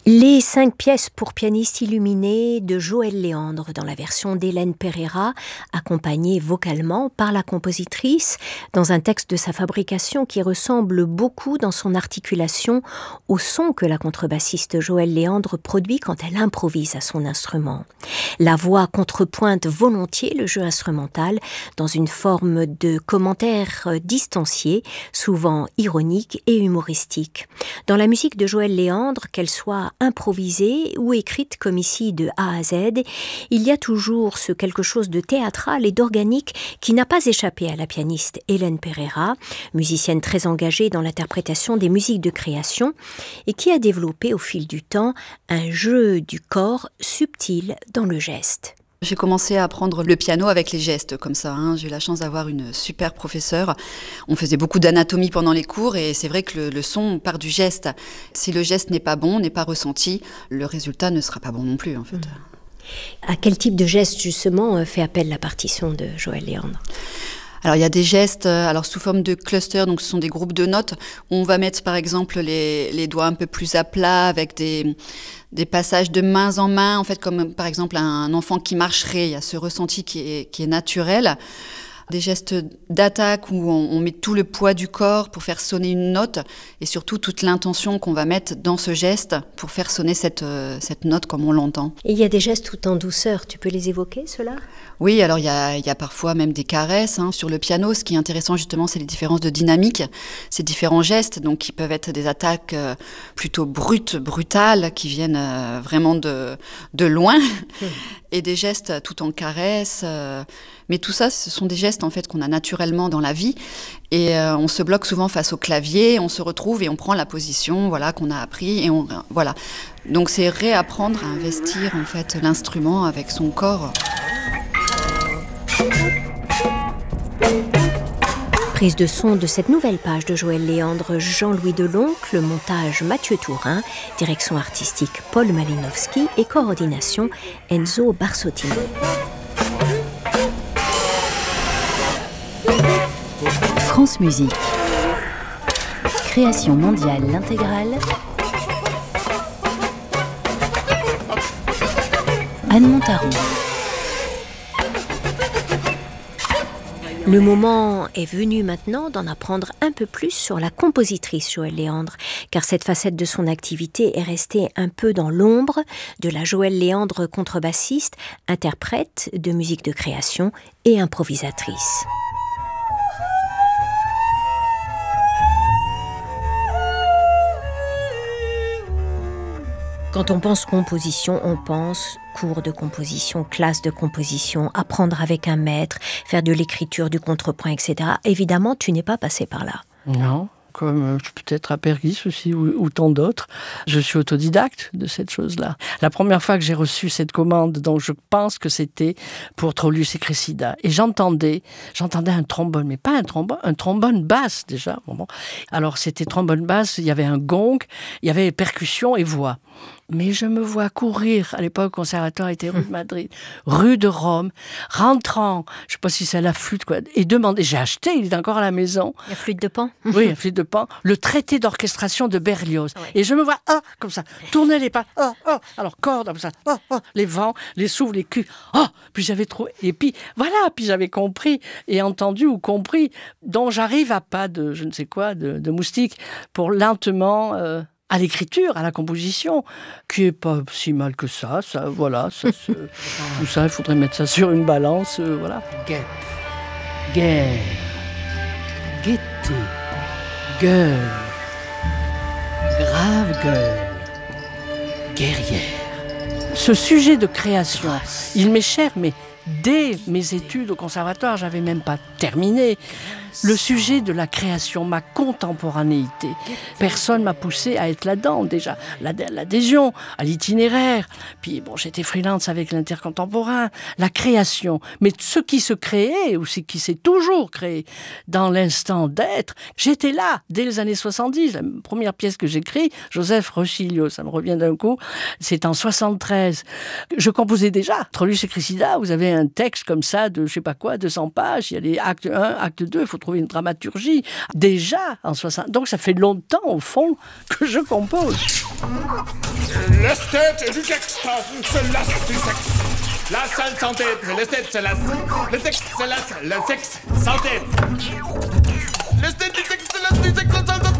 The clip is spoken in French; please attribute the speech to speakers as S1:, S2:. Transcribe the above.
S1: Les 5 pièces pour pianiste illuminé de Joël Léandre dans la version d'Hélène Pereira, accompagnée vocalement par la compositrice dans un texte de sa fabrication qui ressemble beaucoup dans son articulation au son que la contrebassiste Joël Léandre produit quand elle improvise à son instrument. La voix contrepointe volontiers le jeu instrumental dans une forme de commentaire distancié, souvent ironique et humoristique. Dans la musique de Joël Léandre, qu'elle soit improvisée ou écrite comme ici de A à Z, il y a toujours ce quelque chose de théâtral et d'organique qui n'a pas échappé à la pianiste Hélène Pereira, musicienne très engagée dans l'interprétation des musiques de création et qui a développé au fil du temps un jeu du corps subtil dans le geste.
S2: J'ai commencé à apprendre le piano avec les gestes, comme ça. J'ai eu la chance d'avoir une super professeure. On faisait beaucoup d'anatomie pendant les cours et c'est vrai que le son part du geste. Si le geste n'est pas bon, n'est pas ressenti, le résultat ne sera pas bon non plus, en fait.
S1: À quel type de geste, justement, fait appel la partition de Joël Léandre ?
S2: Alors il y a des gestes sous forme de clusters, donc ce sont des groupes de notes où on va mettre par exemple les doigts un peu plus à plat avec des passages de main en main, en fait comme par exemple un enfant qui marcherait, il y a ce ressenti qui est naturel. Des gestes d'attaque où on met tout le poids du corps pour faire sonner une note et surtout toute l'intention qu'on va mettre dans ce geste pour faire sonner cette note comme on l'entend.
S1: Et il y a des gestes tout en douceur, tu peux les évoquer, ceux-là ?
S2: Oui, alors il y a parfois même des caresses sur le piano. Ce qui est intéressant justement, c'est les différences de dynamique, ces différents gestes, donc qui peuvent être des attaques plutôt brutales, qui viennent vraiment de loin, et des gestes tout en caresses. Mais tout ça, ce sont des gestes en fait qu'on a naturellement dans la vie, et on se bloque souvent face au clavier, on se retrouve et on prend la position, voilà, qu'on a appris, et voilà. Donc c'est réapprendre à investir en fait l'instrument avec son corps.
S1: Prise de son de cette nouvelle page de Joël Léandre, Jean-Louis Deloncle, le montage Mathieu Tourin, direction artistique Paul Malinowski et coordination Enzo Barsottini.
S3: France Musique. Création mondiale l'intégrale. Anne Montaron.
S1: Le moment est venu maintenant d'en apprendre un peu plus sur la compositrice Joël Léandre, car cette facette de son activité est restée un peu dans l'ombre de la Joël Léandre contrebassiste, interprète de musique de création et improvisatrice. Quand on pense composition, on pense cours de composition, classe de composition, apprendre avec un maître, faire de l'écriture, du contrepoint, etc. Évidemment, tu n'es pas passé par là.
S4: Non, comme peut-être à Pergis aussi ou tant d'autres. Je suis autodidacte de cette chose-là. La première fois que j'ai reçu cette commande, donc je pense que c'était pour Troilus et Cressida. Et j'entendais un trombone, mais pas un trombone basse déjà. Bon. Alors c'était trombone basse, il y avait un gong, il y avait percussion et voix. Mais je me vois courir, à l'époque, le conservatoire était rue de Madrid, rue de Rome, rentrant, je ne sais pas si c'est la flûte, quoi, et demander, j'ai acheté, il est encore à la maison.
S1: La flûte de Pan.
S4: Oui, la flûte de Pan, le traité d'orchestration de Berlioz. Ouais. Et je me vois, comme ça, tourner les pas, alors cordes, comme ça, les vents, les souffles, les culs, puis j'avais trouvé, et puis voilà, puis j'avais compris, et entendu ou compris, dont j'arrive à pas de, je ne sais quoi, de moustique, pour lentement... à l'écriture, à la composition, qui est pas si mal que ça, voilà, tout ça, il faudrait mettre ça sur une balance, voilà. Guêpe, guerre, gaieté, gueule, grave gueule, guerrière. Ce sujet de création, il m'est cher, mais dès mes études au conservatoire, j'avais même pas terminé. Le sujet de la création, ma contemporanéité. Personne m'a poussé à être là-dedans, déjà. L'adhésion à l'itinéraire. Puis, j'étais freelance avec l'intercontemporain. La création. Mais ce qui se créait, ou ce qui s'est toujours créé dans l'instant d'être, j'étais là, dès les années 70. La première pièce que j'écris, Joseph Rosilio, ça me revient d'un coup, c'est en 73. Je composais déjà. Troilus et Cressida, vous avez un texte comme ça de, je sais pas quoi, 200 pages. Il y a les actes 1, acte 2, il faut trouver une dramaturgie. Déjà, en 60. Donc ça fait longtemps, au fond, que je compose.
S5: L'esthète du texte se lasse du sexe. La seule santé, l'esthète se lasse. Le texte se lasse, le sexe, santé. L'esthète du texte se lasse du sexe, la seule santé.